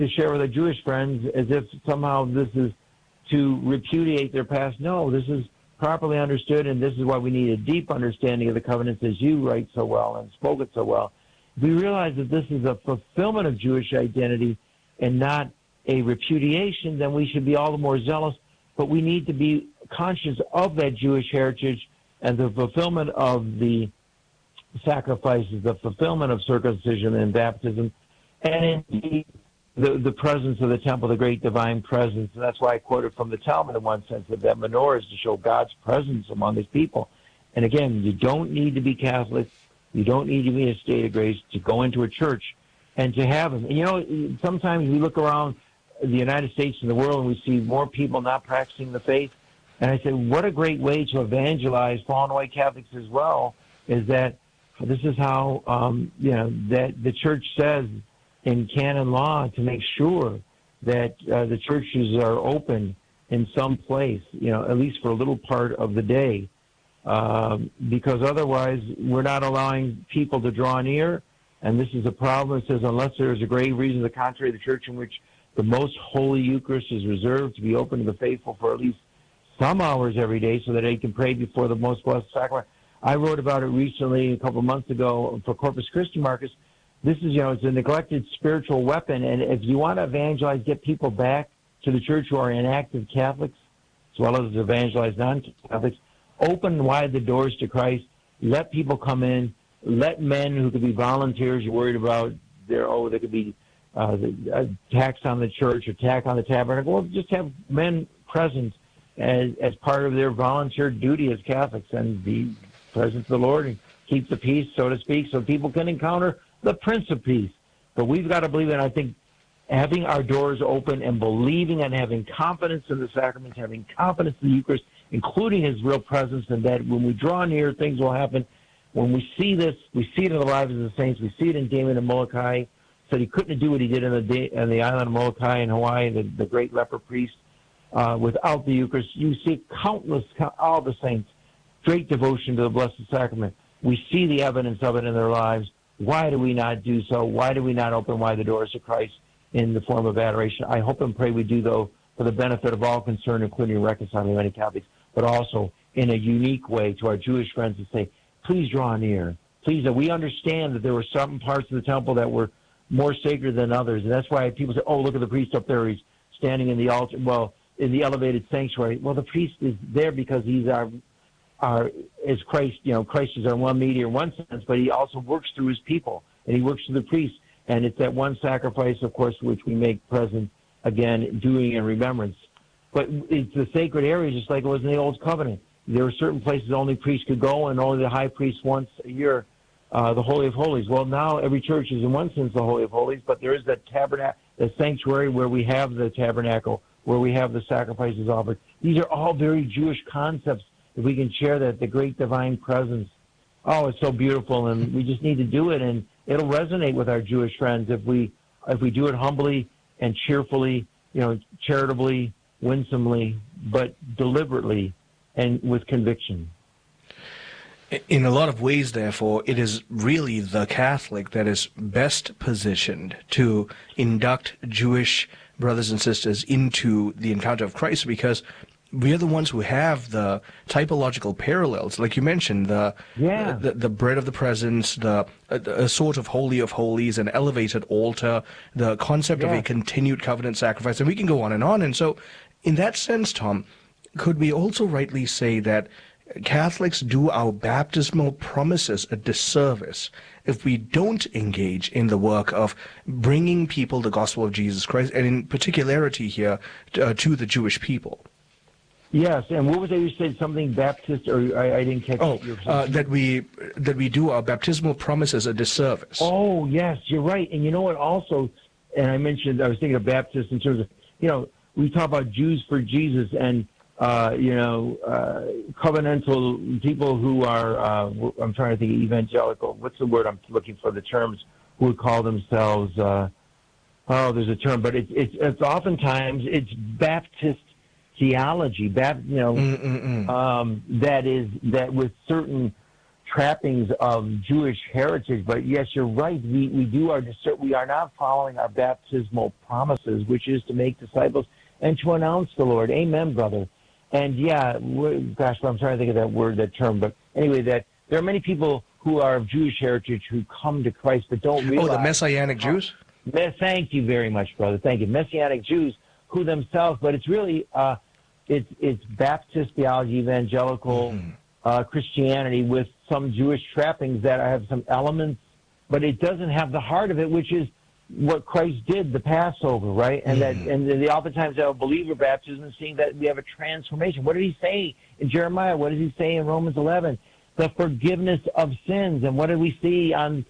to share with our Jewish friends as if somehow this is to repudiate their past. No, this is properly understood, and this is why we need a deep understanding of the covenants, as you write so well and spoke it so well. If we realize that this is a fulfillment of Jewish identity and not a repudiation, then we should be all the more zealous. But we need to be conscious of that Jewish heritage and the fulfillment of the sacrifices, the fulfillment of circumcision and baptism, and indeed the presence of the temple, the great divine presence. And that's why I quoted from the Talmud in one sense, that menorah is to show God's presence among his people. And again, you don't need to be Catholic. You don't need to be in a state of grace to go into a church and to have them. And you know, sometimes we look around the United States and the world and we see more people not practicing the faith. And I say, what a great way to evangelize fallen away Catholics as well, is that this is how, that the church says in canon law to make sure that the churches are open in some place, at least for a little part of the day, because otherwise we're not allowing people to draw near. And this is a problem. It says, unless there is a grave reason to the contrary, the church in which the most holy Eucharist is reserved to be open to the faithful for at least some hours every day so that they can pray before the most blessed sacrament. I wrote about it recently, a couple of months ago, for Corpus Christi, Marcus. This is, it's a neglected spiritual weapon, and if you want to evangelize, get people back to the church who are inactive Catholics, as well as evangelize non-Catholics, open wide the doors to Christ, let people come in, let men who could be volunteers, you're worried about there could be attacks on the church, attack on the tabernacle, well, just have men present as part of their volunteer duty as Catholics and be present to the Lord and keep the peace, so to speak, so people can encounter the Prince of Peace. But we've got to believe in, I think, having our doors open and believing and having confidence in the sacraments, having confidence in the Eucharist, including his real presence, and that when we draw near, things will happen. When we see this, we see it in the lives of the saints. We see it in Damon and Molokai. Said he couldn't do what he did on the island of Molokai in Hawaii, the great leper priest, without the Eucharist. You see all the saints, great devotion to the Blessed Sacrament. We see the evidence of it in their lives. Why do we not do so? Why do we not open wide the doors to Christ in the form of adoration? I hope and pray we do, though, for the benefit of all concerned, including reconciling many Catholics, but also in a unique way to our Jewish friends to say, please draw near. Please, we understand that there were some parts of the temple that were more sacred than others, and that's why people say, oh, look at the priest up there. He's standing in the altar, in the elevated sanctuary. Well, the priest is there because he's as Christ, Christ is our one mediator in one sense, but he also works through his people, and he works through the priest. And it's that one sacrifice, of course, which we make present, again, doing in remembrance. But it's the sacred area, just like it was in the Old Covenant. There were certain places only priests could go, and only the high priest once a year, the Holy of Holies. Well, now every church is in one sense the Holy of Holies, but there is that tabernacle, the sanctuary where we have the tabernacle, where we have the sacrifices offered. These are all very Jewish concepts. If we can share that, the great divine presence. Oh, it's so beautiful, and we just need to do it, and it'll resonate with our Jewish friends if we do it humbly and cheerfully, charitably, winsomely, but deliberately and with conviction. In a lot of ways, therefore, it is really the Catholic that is best positioned to induct Jewish brothers and sisters into the encounter of Christ, because we are the ones who have the typological parallels, like you mentioned, the bread of the presence, a sort of holy of holies, an elevated altar, the concept of a continued covenant sacrifice, and we can go on. And so, in that sense, Tom, could we also rightly say that Catholics do our baptismal promises a disservice if we don't engage in the work of bringing people the gospel of Jesus Christ, and in particularity here to the Jewish people? Yes, and what was that you said? Something Baptist, or I didn't catch it. That we do our baptismal promises a disservice. Oh, yes, you're right. And you know what? Also, and I was thinking of Baptists in terms of, we talk about Jews for Jesus, and covenantal people who are, I'm trying to think of evangelical. What's the word I'm looking for? The terms who would call themselves. There's a term, but it's oftentimes it's Baptist theology, that with certain trappings of Jewish heritage. But yes, you're right. We are not following our baptismal promises, which is to make disciples and to announce the Lord. Amen, brother. And yeah, I'm trying to think of that term. But anyway, that there are many people who are of Jewish heritage who come to Christ but don't realize. Oh, the Messianic Jews? Thank you very much, brother. Thank you. Messianic Jews who themselves, but it's really, it's Baptist theology, evangelical Christianity with some Jewish trappings that have some elements, but it doesn't have the heart of it, which is what Christ did, the Passover, right? And they oftentimes have a believer baptism and seeing that we have a transformation. What did he say in Jeremiah? What does he say in Romans 11? The forgiveness of sins. And what did we see on,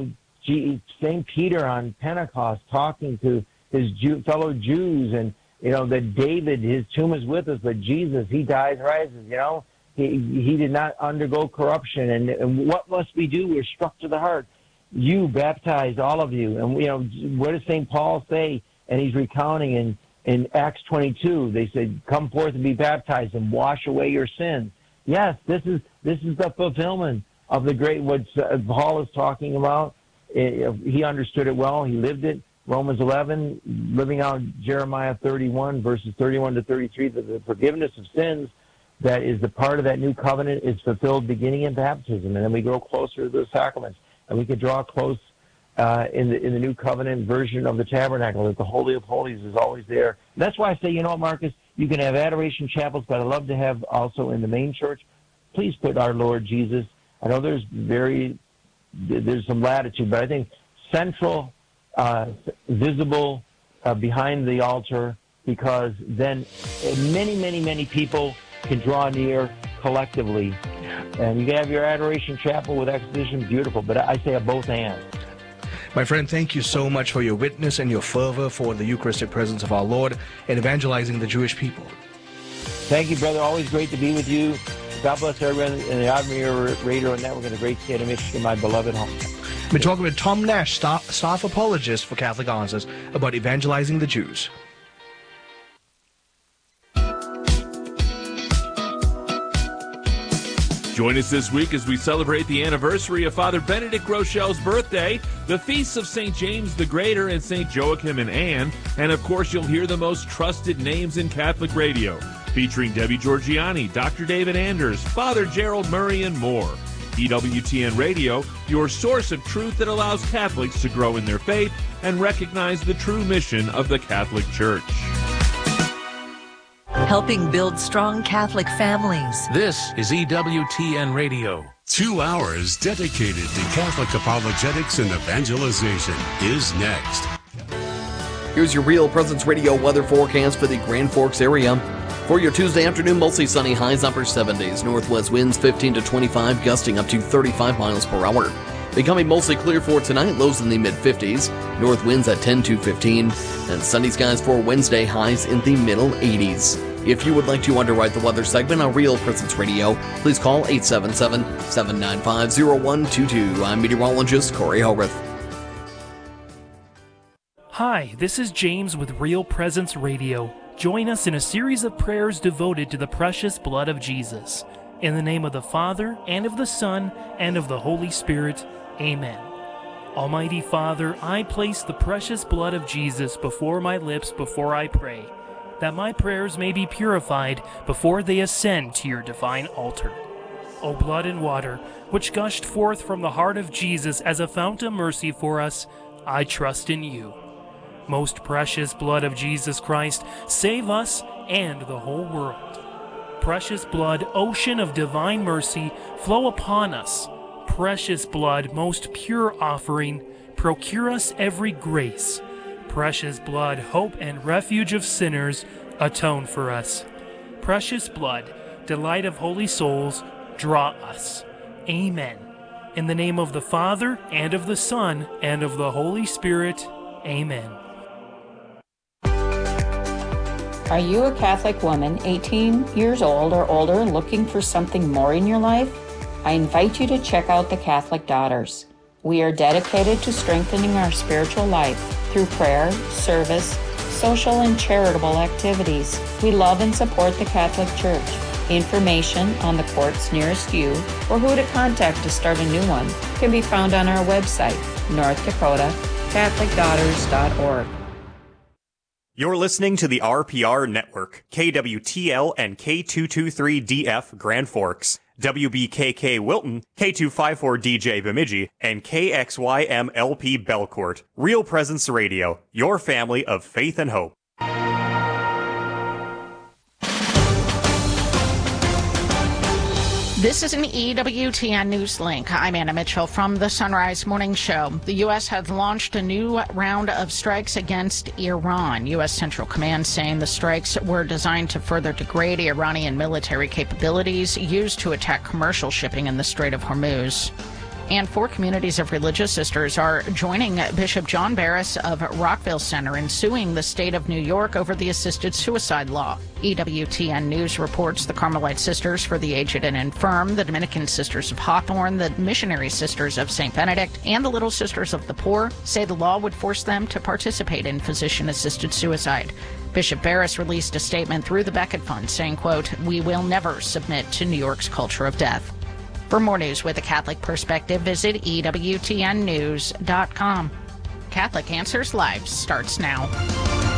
St. Peter on Pentecost talking to his fellow Jews, and, that David, his tomb is with us, but Jesus, he dies, rises, He did not undergo corruption. And what must we do? We're struck to the heart. You baptized, all of you. And, what does St. Paul say? And he's recounting in Acts 22. They said, come forth and be baptized and wash away your sins. Yes, this is the fulfillment of the great, what Paul is talking about. He understood it well. He lived it. Romans 11, living out Jeremiah 31, verses 31 to 33, the forgiveness of sins that is the part of that new covenant is fulfilled beginning in baptism. And then we grow closer to the sacraments. And we could draw close in the new covenant version of the tabernacle, that the Holy of Holies is always there. And that's why I say, Marcus, you can have adoration chapels, but I love to have also in the main church, please put our Lord Jesus. I know there's some latitude, but I think central, visible behind the altar, because then many, many, many people can draw near collectively. And you can have your adoration chapel with exposition, beautiful, but I say at both hands. My friend, thank you so much for your witness and your fervor for the Eucharistic presence of our Lord and evangelizing the Jewish people. Thank you, brother. Always great to be with you. God bless everyone in the Admiral Radio Network in the great state of Michigan, my beloved home. We're talking with Tom Nash, staff apologist for Catholic Answers, about evangelizing the Jews. Join us this week as we celebrate the anniversary of Father Benedict Rochelle's birthday, the feasts of St. James the Greater and St. Joachim and Anne, and of course you'll hear the most trusted names in Catholic radio, featuring Debbie Georgiani, Dr. David Anders, Father Gerald Murray, and more. EWTN Radio, your source of truth that allows Catholics to grow in their faith and recognize the true mission of the Catholic Church. Helping build strong Catholic families. This is EWTN Radio. 2 hours dedicated to Catholic apologetics and evangelization is next. Here's your Real Presence Radio weather forecast for the Grand Forks area. For your Tuesday afternoon, mostly sunny, highs upper 70s. Northwest winds 15 to 25, gusting up to 35 miles per hour. Becoming mostly clear for tonight, lows in the mid-50s. North winds at 10 to 15. And sunny skies for Wednesday, highs in the middle 80s. If you would like to underwrite the weather segment on Real Presence Radio, please call 877-795-0122. I'm meteorologist Corey Hellrith. Hi, this is James with Real Presence Radio. Join us in a series of prayers devoted to the precious blood of Jesus. In the name of the Father, and of the Son, and of the Holy Spirit. Amen. Almighty Father, I place the precious blood of Jesus before my lips before I pray, that my prayers may be purified before they ascend to your divine altar. O blood and water, which gushed forth from the heart of Jesus as a fount of mercy for us, I trust in you. Most precious blood of Jesus Christ, save us and the whole world. Precious blood, ocean of divine mercy, flow upon us. Precious blood, most pure offering, procure us every grace. Precious blood, hope and refuge of sinners, atone for us. Precious blood, delight of holy souls, draw us. Amen. In the name of the Father, and of the Son, and of the Holy Spirit. Amen. Are you a Catholic woman, 18 years old or older, looking for something more in your life? I invite you to check out the Catholic Daughters. We are dedicated to strengthening our spiritual life through prayer, service, social and charitable activities. We love and support the Catholic Church. Information on the courts nearest you or who to contact to start a new one can be found on our website, NorthDakotaCatholicDaughters.org. You're listening to the RPR Network, KWTL and K223DF Grand Forks, WBKK Wilton, K254DJ Bemidji, and KXYMLP Belcourt. Real Presence Radio, your family of faith and hope. This is an EWTN News Link. I'm Anna Mitchell from the Sunrise Morning Show. The U.S. has launched a new round of strikes against Iran. U.S. Central Command saying the strikes were designed to further degrade Iranian military capabilities used to attack commercial shipping in the Strait of Hormuz. And 4 communities of religious sisters are joining Bishop John Barris of Rockville Center in suing the state of New York over the assisted suicide law. EWTN News reports the Carmelite Sisters for the Aged and Infirm, the Dominican Sisters of Hawthorne, the Missionary Sisters of St. Benedict, and the Little Sisters of the Poor say the law would force them to participate in physician-assisted suicide. Bishop Barris released a statement through the Becket Fund saying, quote, "We will never submit to New York's culture of death." For more news with a Catholic perspective, visit EWTNnews.com. Catholic Answers Live starts now.